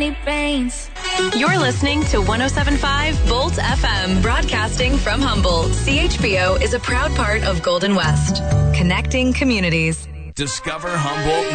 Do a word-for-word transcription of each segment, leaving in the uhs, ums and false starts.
many pains. You're listening to one oh seven point five Bolt F M, broadcasting from Humboldt. C H B O is a proud part of Golden West, connecting communities. Discover Humboldt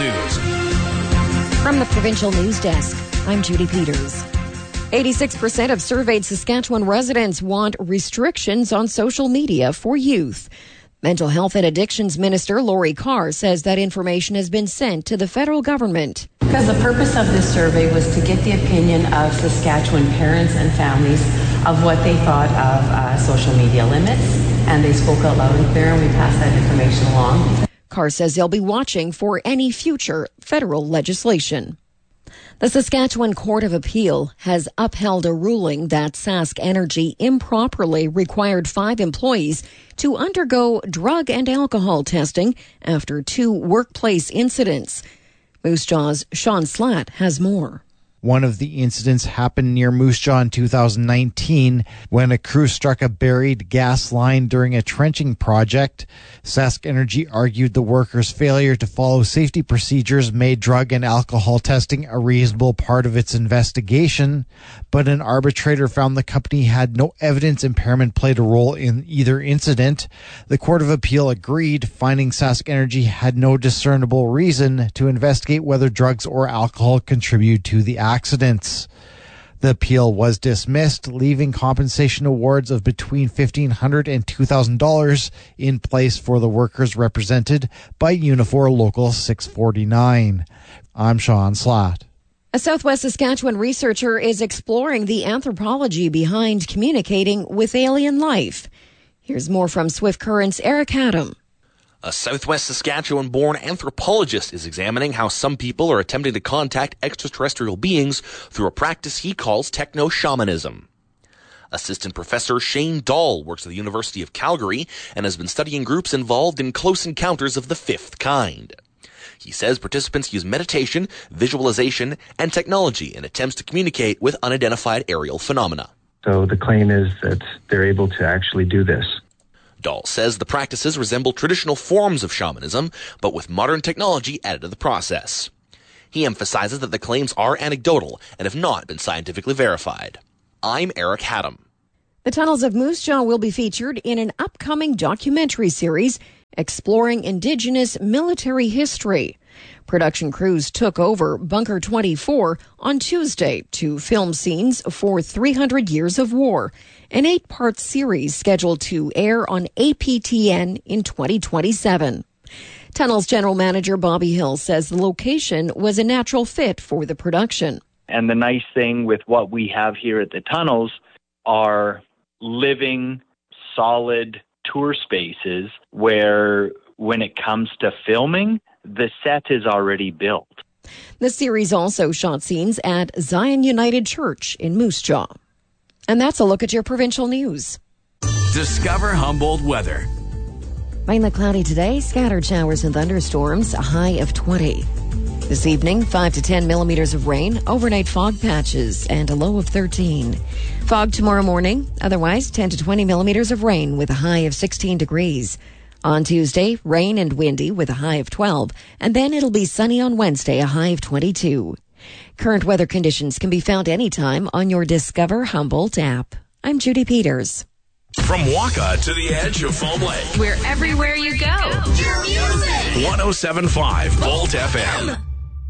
News. From the Provincial News Desk, I'm Judy Peters. eighty-six percent of surveyed Saskatchewan residents want restrictions on social media for youth. Mental Health and Addictions Minister Laurie Carr says that information has been sent to the federal government. Because the purpose of this survey was to get the opinion of Saskatchewan parents and families of what they thought of uh, social media limits, and they spoke out loud and clear, and we passed that information along. Carr says they'll be watching for any future federal legislation. The Saskatchewan Court of Appeal has upheld a ruling that Sask Energy improperly required five employees to undergo drug and alcohol testing after two workplace incidents. Moose Jaw's Sean Slatt has more. One of the incidents happened near Moose Jaw in two thousand nineteen when a crew struck a buried gas line during a trenching project. Sask Energy argued the workers' failure to follow safety procedures made drug and alcohol testing a reasonable part of its investigation, but an arbitrator found the company had no evidence impairment played a role in either incident. The Court of Appeal agreed, finding Sask Energy had no discernible reason to investigate whether drugs or alcohol contribute to the accident. accidents. The appeal was dismissed, leaving compensation awards of between fifteen hundred dollars and two thousand dollars in place for the workers represented by Unifor Local six forty-nine. I'm Sean Slatt. A Southwest Saskatchewan researcher is exploring the anthropology behind communicating with alien life. Here's more from Swift Current's Eric Adam. A Southwest Saskatchewan-born anthropologist is examining how some people are attempting to contact extraterrestrial beings through a practice he calls techno-shamanism. Assistant Professor Shane Dahl works at the University of Calgary and has been studying groups involved in close encounters of the fifth kind. He says participants use meditation, visualization, and technology in attempts to communicate with unidentified aerial phenomena. So the claim is that they're able to actually do this. Dahl says the practices resemble traditional forms of shamanism, but with modern technology added to the process. He emphasizes that the claims are anecdotal and have not been scientifically verified. I'm Eric Haddam. The tunnels of Moose Jaw will be featured in an upcoming documentary series exploring Indigenous military history. Production crews took over Bunker twenty-four on Tuesday to film scenes for three hundred Years of War, an eight-part series scheduled to air on A P T N in twenty twenty-seven. Tunnels General Manager Bobby Hill says the location was a natural fit for the production. And the nice thing with what we have here at the tunnels are living, solid tour spaces where when it comes to filming, the set is already built. The series also shot scenes at Zion United Church in Moose Jaw. And that's a look at your provincial news. Discover Humboldt weather. Mainly cloudy today, scattered showers and thunderstorms, a high of twenty. This evening, five to ten millimeters of rain, overnight fog patches, and a low of thirteen. Fog tomorrow morning, otherwise ten to twenty millimeters of rain with a high of sixteen degrees. On Tuesday, rain and windy with a high of twelve, and then it'll be sunny on Wednesday, a high of twenty-two. Current weather conditions can be found anytime on your Discover Humboldt app. I'm Judy Peters. From Waka to the edge of Foam Lake. We're everywhere you go. one oh seven point five Bolt F M.